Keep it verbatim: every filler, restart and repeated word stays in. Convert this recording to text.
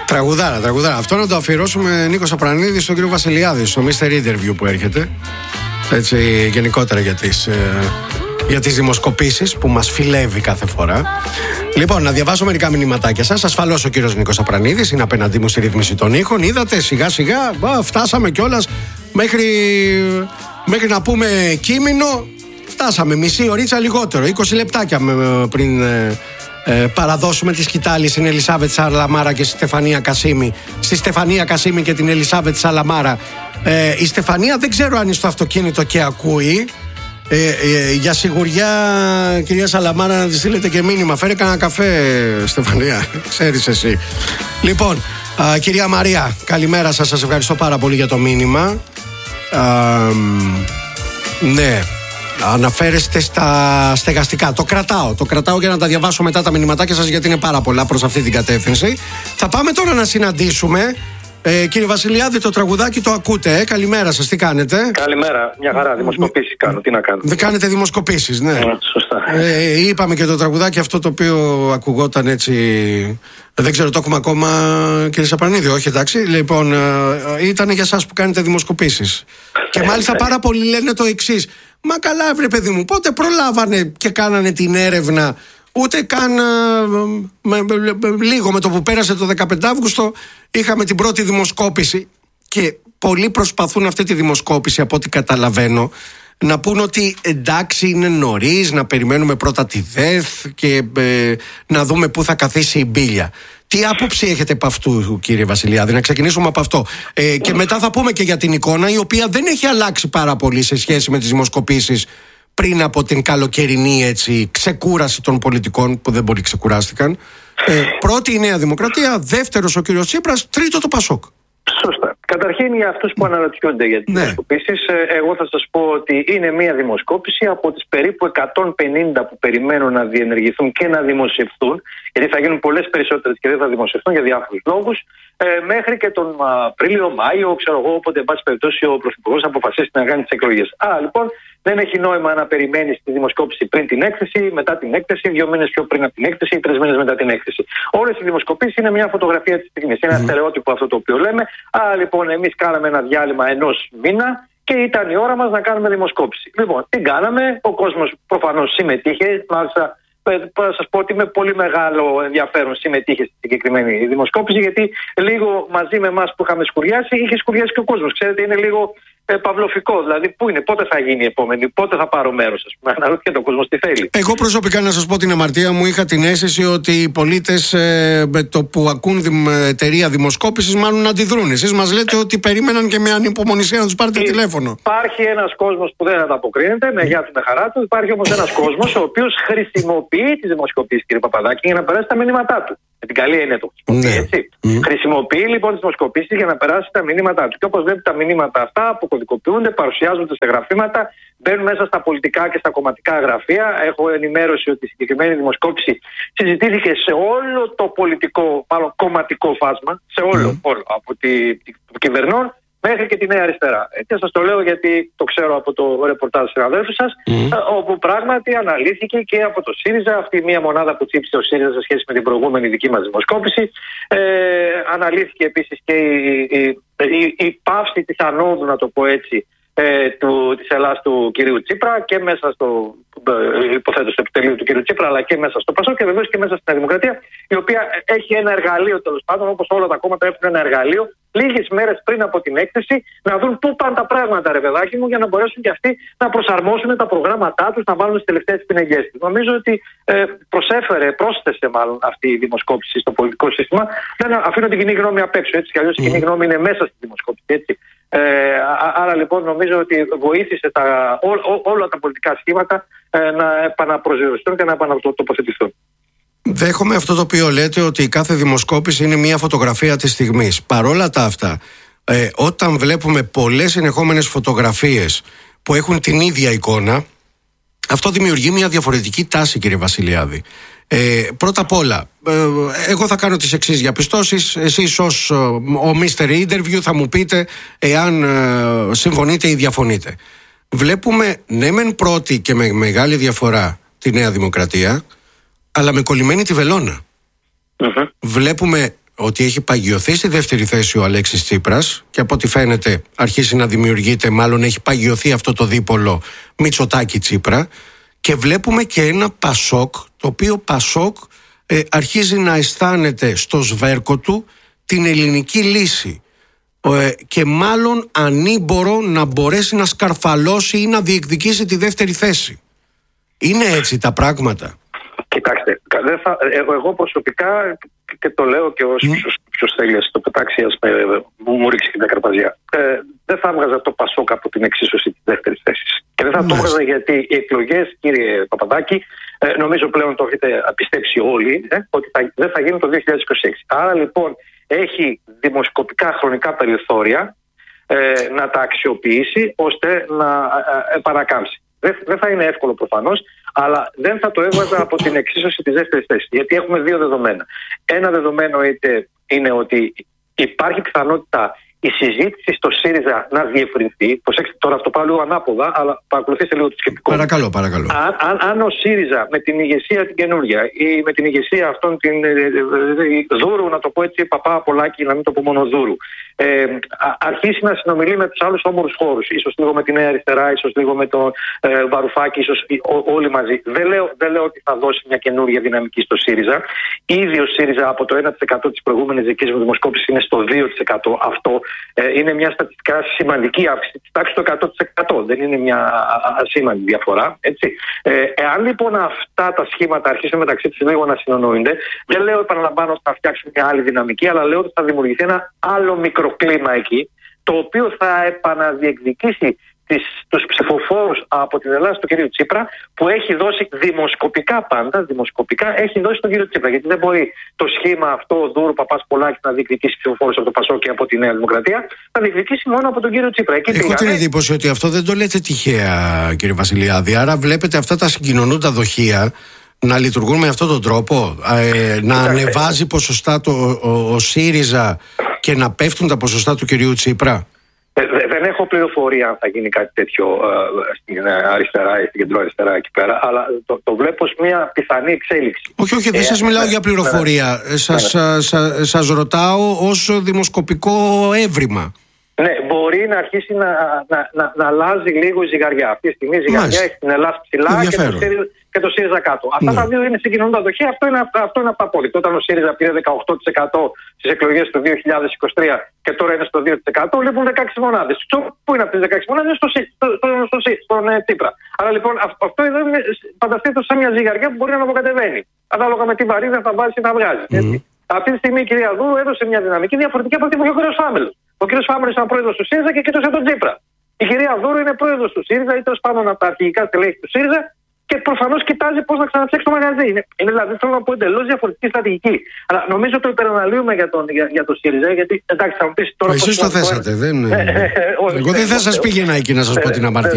Τραγουδάρα, τραγουδάρα. Αυτό να το αφιερώσουμε, Νίκο Σαπρανίδη, στον κύριο Βασιλιάδη, στο μίστερ Interview που έρχεται. Έτσι, γενικότερα για τις, ε, για τις δημοσκοπήσεις που μας φιλεύει κάθε φορά. Λοιπόν, να διαβάσω μερικά μηνυματάκια σας. Ασφαλώς ο κύριος Νίκος Σαπρανίδης είναι απέναντί μου στη ρύθμιση των ήχων. Είδατε, σιγά σιγά α, φτάσαμε κιόλας μέχρι, μέχρι να πούμε κείμενο. Φτάσαμε μισή ωρίτσα λιγότερο, είκοσι λεπτάκια πριν ε, ε, παραδώσουμε τη σκητάλη στην Ελισάβετ Σαλαμάρα και στη Στεφανία Κασίμη. Στη Στεφανία Κασίμη και την Ελισάβετ Σαλαμάρα. Ε, η Στεφανία δεν ξέρω αν είναι στο αυτοκίνητο και ακούει. Ε, ε, για σιγουριά, κυρία Σαλαμάρα, να τη στείλετε και μήνυμα. Φέρε κανένα καφέ, Στεφανία. Ξέρεις εσύ. Λοιπόν, α, κυρία Μαρία, καλημέρα σας. Σας ευχαριστώ πάρα πολύ για το μήνυμα. Α, ναι. Αναφέρεστε στα στεγαστικά. Το κρατάω. Το κρατάω για να τα διαβάσω μετά τα μηνυματάκια σας, γιατί είναι πάρα πολλά προς αυτή την κατεύθυνση. Θα πάμε τώρα να συναντήσουμε. Ε, κύριε Βασιλιάδη, το τραγουδάκι το ακούτε, ε? Καλημέρα σας, τι κάνετε? Καλημέρα, μια χαρά, δημοσκοπήσεις κάνω, τι να κάνω. Δεν κάνετε δημοσκοπήσεις, ναι. Ε, σωστά. Ε, είπαμε και το τραγουδάκι αυτό το οποίο ακουγόταν έτσι. Δεν ξέρω, το έχουμε ακόμα, κύριε Σαπρανίδη, όχι εντάξει. Λοιπόν, ε, ήταν για εσάς που κάνετε δημοσκοπήσεις. Και μάλιστα πάρα πολλοί λένε το εξής. Μα καλά, βρε παιδί μου, πότε προλάβανε και κάνανε την έρευνα? Ούτε καν με, με, με, λίγο με το που πέρασε το δεκαπέντε Αυγούστου είχαμε την πρώτη δημοσκόπηση. Και πολλοί προσπαθούν αυτή τη δημοσκόπηση, από ό,τι καταλαβαίνω, να πούν ότι εντάξει είναι νωρίς, να περιμένουμε πρώτα τη ΔΕΘ και ε, να δούμε πού θα καθίσει η μπίλια. Τι άποψη έχετε από αυτού, κύριε Βασιλιάδη? Να ξεκινήσουμε από αυτό. Ε, και μετά θα πούμε και για την εικόνα, η οποία δεν έχει αλλάξει πάρα πολύ σε σχέση με τις δημοσκοπήσεις πριν από την καλοκαιρινή έτσι, ξεκούραση των πολιτικών, που δεν πολύ ξεκουράστηκαν. Ε, πρώτη η Νέα Δημοκρατία, δεύτερος ο κύριος Τσίπρας, τρίτο το Πασόκ. Σωστά. Καταρχήν, για αυτούς που αναρωτιόνται για τις ναι. δημοσκοπήσεις, εγώ θα σας πω ότι είναι μία δημοσκόπηση από τις περίπου εκατόν πενήντα που περιμένουν να διενεργηθούν και να δημοσιευθούν, γιατί θα γίνουν πολλές περισσότερες και δεν θα δημοσιευθούν για διάφορους λόγους, ε, μέχρι και τον Απρίλιο, Μάιο, ξέρω εγώ, όποτε εν πάση περιπτώσει ο Πρωθυπουργός αποφασίσει να κάνει τις εκλογές. Α, λοιπόν, δεν έχει νόημα να περιμένεις τη δημοσκόπηση πριν την έκθεση, μετά την έκθεση, δύο μήνες πιο πριν από την έκθεση ή τρεις μήνες μετά την έκθεση. Όλες οι δημοσκοπήσεις είναι μια φωτογραφία της στιγμής. Είναι ένα mm. στερεότυπο αυτό το οποίο λέμε. Α, λοιπόν, εμείς κάναμε ένα διάλειμμα ενός μήνα και ήταν η ώρα μας να κάνουμε δημοσκόπηση. Λοιπόν, τι κάναμε? Ο κόσμος προφανώς συμμετείχε. Μάλιστα, θα σας πω ότι με πολύ μεγάλο ενδιαφέρον συμμετείχε στη συγκεκριμένη δημοσκόπηση, γιατί λίγο μαζί με εμάς που είχαμε σκουριάσει, είχε σκουριάσει και ο κόσμος. Ξέρετε, είναι λίγο ε, παυλοφικό. Δηλαδή, πού είναι, πότε θα γίνει η επόμενη, πότε θα πάρω μέρος, ας πούμε. Αναρωτιέται ο κόσμος τι θέλει. Εγώ προσωπικά, να σας πω την αμαρτία μου, είχα την αίσθηση ότι οι πολίτες ε, με το που ακούν δημ, εταιρεία δημοσκόπησης, μάλλον αντιδρούν. Εσείς μας λέτε ότι περίμεναν και με ανυπομονησία να τους πάρετε τηλέφωνο. Υπάρχει ένας κόσμος που δεν ανταποκρίνεται, με γεια του, με χαρά του. Υπάρχει όμως ένας κόσμος ο οποίος χρησιμοποιεί τις δημοσκοπήσεις, κύριε Παπαδάκη, για να περάσει τα μηνύματά του. Με την καλή έννοια το χρησιμοποιεί, ναι. έτσι. Mm. Χρησιμοποιεί λοιπόν τις δημοσκοπήσεις για να περάσει τα μηνύματά του. Και όπως βλέπετε, τα μηνύματα αυτά αποκωδικοποιούνται, παρουσιάζονται σε γραφήματα, μπαίνουν μέσα στα πολιτικά και στα κομματικά γραφεία. Έχω ενημέρωση ότι η συγκεκριμένη δημοσκόπηση συζητήθηκε σε όλο το πολιτικό, μάλλον κομματικό φάσμα, σε όλο, mm. όλο από τη, τη, το κυβερνών μέχρι και τη Νέα Αριστερά. Έτσι, σας το λέω γιατί το ξέρω από το ρεπορτάζ του συναδέλφου σας, mm. όπου πράγματι αναλύθηκε και από το ΣΥΡΙΖΑ, αυτή η μία μονάδα που τσίψε ο ΣΥΡΙΖΑ σε σχέση με την προηγούμενη δική μας δημοσκόπηση. Ε, αναλύθηκε επίσης και η, η, η, η παύση της ανόδου, να το πω έτσι, ε, του, της Ελλάδας του κυρίου Τσίπρα και μέσα στο, ε, υποθέτω στο επιτελείο του κυρίου Τσίπρα, αλλά και μέσα στο Πασόκ και βεβαίως και μέσα στην Δημοκρατία, η οποία έχει ένα εργαλείο, τέλος πάντων, όπως όλα τα κόμματα έχουν ένα εργαλείο, λίγες μέρες πριν από την έκθεση, να δουν πού πάνε τα πράγματα, ρε παιδάκι μου, για να μπορέσουν και αυτοί να προσαρμόσουν τα προγράμματά τους, να βάλουν τις τελευταίες πινεγιές τους. Νομίζω ότι ε, προσέφερε, πρόσθεσε μάλλον αυτή η δημοσκόπηση στο πολιτικό σύστημα. Δεν αφήνω την κοινή γνώμη απ' έξω, έτσι κι αλλιώς η κοινή γνώμη είναι μέσα στη δημοσκόπηση, έτσι. Ε, άρα λοιπόν νομίζω ότι βοήθησε τα, ό, ό, όλα τα πολιτικά σχήματα ε, να επαναπροσδιοριστούν και να επανατοποθετηθούν. Δέχομαι αυτό το οποίο λέτε, ότι η κάθε δημοσκόπηση είναι μια φωτογραφία της στιγμής. Παρόλα τα αυτά, ε, όταν βλέπουμε πολλές συνεχόμενες φωτογραφίες που έχουν την ίδια εικόνα, αυτό δημιουργεί μια διαφορετική τάση, κύριε Βασιλιάδη. Ε, πρώτα απ' όλα, ε, εγώ θα κάνω τις εξής διαπιστώσεις. Εσείς ως ο μίστερ Interview θα μου πείτε εάν ε, συμφωνείτε ή διαφωνείτε. Βλέπουμε ναι μεν πρώτη και με μεγάλη διαφορά τη Νέα Δημοκρατία, αλλά με κολλημένη τη βελόνα. Uh-huh. Βλέπουμε ότι έχει παγιωθεί στη δεύτερη θέση ο Αλέξης Τσίπρας και από ό,τι φαίνεται αρχίσει να δημιουργείται, μάλλον έχει παγιωθεί αυτό το δίπολο Μητσοτάκη-Τσίπρα, και βλέπουμε και ένα Πασόκ, το οποίο Πασόκ ε, αρχίζει να αισθάνεται στο σβέρκο του την ελληνική λύση ε, και μάλλον ανήμπορο να μπορέσει να σκαρφαλώσει ή να διεκδικήσει τη δεύτερη θέση. Είναι έτσι τα πράγματα? Κοιτάξτε, δεν θα, εγώ προσωπικά, και το λέω και ως mm. ποιος θέλει να το πετάξει, ας με, μου ρίξει και τα καρπαζιά, ε, δεν θα έβγαζα το Πασόκ από την εξίσωση της δεύτερης θέσης. Και δεν θα mm. το έβγαζα γιατί οι εκλογές, κύριε Παπαδάκη, ε, νομίζω πλέον το έχετε πιστέψει όλοι, ε, ότι θα, δεν θα γίνουν το δύο χιλιάδες είκοσι έξι. Άρα λοιπόν έχει δημοσκοπικά χρονικά περιθώρια ε, να τα αξιοποιήσει ώστε να ε, ε, παρακάμψει. Δεν, δεν θα είναι εύκολο προφανώς, αλλά δεν θα το έβαζα από την εξίσωση της δεύτερης θέσης. Γιατί έχουμε δύο δεδομένα. Ένα δεδομένο είτε είναι ότι υπάρχει πιθανότητα η συζήτηση στο ΣΥΡΙΖΑ να διευρυνθεί. Προσέξτε τώρα, αυτό πάω λίγο ανάποδα, αλλά παρακολουθήστε λίγο το σκεπτικό. Παρακαλώ, παρακαλώ. Αν, αν, αν ο ΣΥΡΙΖΑ με την ηγεσία την καινούργια ή με την ηγεσία αυτών την ε, ε, Δούρου, να το πω έτσι, Παπά Πολάκη, να μην το πω μόνο Δούρου, ε, α, αρχίσει να συνομιλεί με τους άλλους όμορους χώρους, ίσως λίγο με τη Νέα Αριστερά, ίσως λίγο με τον ε, Βαρουφάκη, ίσως ό, όλοι μαζί. Δεν λέω, δεν λέω ότι θα δώσει μια καινούργια δυναμική στο ΣΥΡΙΖΑ. Ήδη ο ΣΥΡΙΖΑ από το ένα τοις εκατό της προηγούμενης δικής μου δημοσκόπησης είναι στο δύο τοις εκατό. Αυτό ε, είναι μια στατιστικά σημαντική αύξηση της τάξης του εκατό τοις εκατό. Δεν είναι μια ασήμαντη διαφορά. Έτσι. Ε, εάν λοιπόν αυτά τα σχήματα αρχίσουν μεταξύ τους λίγο να συνονοούνται, δεν λέω, επαναλαμβάνω, ότι θα φτιάξουν μια άλλη δυναμική, αλλά λέω ότι θα δημιουργηθεί ένα άλλο μικροκλίμα εκεί, το οποίο θα επαναδιεκδικήσει τις, τους ψηφοφόρους από την Ελλάδα του κ. Τσίπρα, που έχει δώσει δημοσκοπικά πάντα, δημοσκοπικά έχει δώσει τον κ. Τσίπρα. Γιατί δεν μπορεί το σχήμα αυτό, Δούρου, Παπάς Πολάκης, να διεκδικήσει ψηφοφόρους από το Πασόκ και από τη Νέα Δημοκρατία, θα διεκδικήσει μόνο από τον κ. Τσίπρα. Εκεί Έχω την εντύπωση ότι αυτό δεν το λέτε τυχαία, κ. Βασιλιάδη. Άρα βλέπετε αυτά τα συγκοινωνούντα δοχεία να λειτουργούν με αυτόν τον τρόπο, ε, να ανεβάζει ποσοστά το, ο, ο, ο ΣΥΡΙΖΑ και να πέφτουν τα ποσοστά του κυρίου Τσίπρα. Ε, δεν έχω πληροφορία αν θα γίνει κάτι τέτοιο ε, στην αριστερά ή στην κεντροαριστερά εκεί πέρα, αλλά το, το βλέπω ως μια πιθανή εξέλιξη. Όχι, όχι, δεν ε, σας μιλάω ε, για πληροφορία. Ε, σας, ε, ε, σα, σας ρωτάω ως δημοσκοπικό έβριμα. Ναι, μπορεί να αρχίσει να, να, να, να αλλάζει λίγο η ζυγαριά. Αυτή τη στιγμή η ζυγαριά Μάλιστα. έχει την Ελλάδα ψηλά και το, ΣΥΡΙΖΑ, και το ΣΥΡΙΖΑ κάτω. Αυτά ναι. τα δύο είναι συγκοινωνούντα δοχεία. Αυτό είναι, αυτό είναι απόλυτο. Όταν ο ΣΥΡΙΖΑ πήρε δεκαοκτώ τοις εκατό στις εκλογές του δύο χιλιάδες είκοσι τρία και τώρα είναι στο δύο τοις εκατό, λείπουν δεκαέξι μονάδες. Πού είναι αυτές τις δεκαέξι μονάδες? Στο, στο, στο, στο, στο, στον ε, Τσίπρα. Άρα λοιπόν αυτό εδώ είναι, φανταστείτε, σαν μια ζυγαριά που μπορεί να αποκατεβαίνει. Ανάλογα με τι βαρύδια θα βάζει ή θα βγάζει. Mm. Αυτή τη στιγμή η κυρία Δούρου έδωσε μια δυναμική διαφορετική από αυτή που είχε ο κ. Φάμελος. Ο κ. Φάμελος ήταν πρόεδρος του ΣΥΡΙΖΑ και κοίτασε τον Τσίπρα. Η κυρία Δούρου είναι πρόεδρος του ΣΥΡΙΖΑ ή τέλος πάντων από τα αρχηγικά στελέχη του ΣΥΡΙΖΑ και προφανώς κοιτάζει πώς να ξαναφτιάξει το μαγαζί. Είναι, είναι δηλαδή, θέλω να πω, εντελώς διαφορετική στρατηγική. Αλλά νομίζω το υπεραναλύουμε για τον, για, για το ΣΥΡΙΖΑ, γιατί εντάξει, θα μου πεις τώρα. Εσείς το θέσατε, δεν. Εγώ δεν θα σας πήγαινα εκεί να σας πω την αμαρτία.